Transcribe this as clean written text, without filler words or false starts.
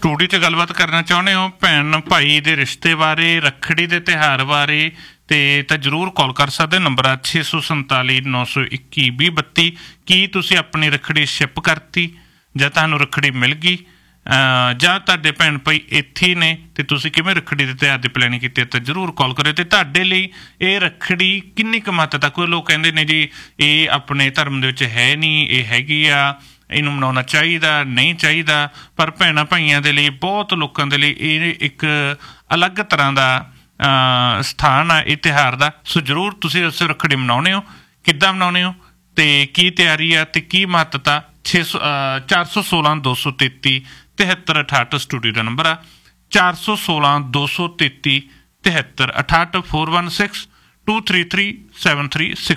Studio 'ਚ ਗੱਲਬਾਤ ਕਰਨਾ ਚਾਹੁੰਦੇ ਹੋ ਭੈਣ ਭਾਈ ਦੇ ਰਿਸ਼ਤੇ ਬਾਰੇ, ਰੱਖੜੀ ਦੇ ਤਿਉਹਾਰ ਬਾਰੇ, ਤਾਂ ਜ਼ਰੂਰ ਕਾਲ ਕਰ ਸਕਦੇ। ਨੰਬਰ ਆ 647 921 2032। ਕੀ ਤੁਸੀਂ ਆਪਣੀ ਰੱਖੜੀ ਸ਼ਿਪ ਕਰਤੀ ਜਾਂ ਤੁਹਾਨੂੰ ਰੱਖੜੀ ਮਿਲ ਗਈ, ਜਾਂ ਤੁਹਾਡੇ ਭੈਣ ਭਾਈ ਇੱਥੇ ਹੀ ਨੇ ਅਤੇ ਤੁਸੀਂ ਕਿਵੇਂ ਰੱਖੜੀ ਦੇ ਤਿਉਹਾਰ ਦੀ ਪਲੈਨਿੰਗ ਕੀਤੀ ਹੈ, ਤਾਂ ਜ਼ਰੂਰ ਕਾਲ ਕਰਿਓ। ਅਤੇ ਤੁਹਾਡੇ ਲਈ ਇਹ ਰੱਖੜੀ ਕਿੰਨੀ ਕੁ ਮਹੱਤਤਾ? ਕੋਈ ਲੋਕ ਕਹਿੰਦੇ ਨੇ ਜੀ ਇਹ ਆਪਣੇ ਧਰਮ ਦੇ ਵਿੱਚ ਹੈ ਨਹੀਂ, ਇਹ ਹੈਗੀ ਆ, ਇਹਨੂੰ ਮਨਾਉਣਾ ਚਾਹੀਦਾ ਨਹੀਂ ਚਾਹੀਦਾ, ਪਰ ਭੈਣਾਂ ਭਾਈਆਂ ਦੇ ਲਈ, ਬਹੁਤ ਲੋਕਾਂ ਦੇ ਲਈ ਇਹ ਇੱਕ ਅਲੱਗ ਤਰ੍ਹਾਂ ਦਾ ਸਥਾਨ ਆ ਇਹ ਤਿਉਹਾਰ ਦਾ। ਸੋ ਜ਼ਰੂਰ ਤੁਸੀਂ ਉਸ ਰੱਖੜੀ ਮਨਾਉਂਦੇ ਹੋ, ਕਿੱਦਾਂ ਮਨਾਉਂਦੇ ਹੋ ਅਤੇ ਕੀ ਤਿਆਰੀ ਆ ਅਤੇ ਕੀ ਮਹੱਤਤਾ? 416 233 7368 ਸਟੂਡੀਓ ਦਾ ਨੰਬਰ ਆ 416 233 7368 416 233 7366।